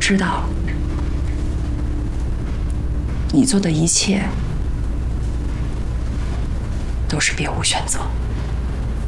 知道，你做的一切都是别无选择。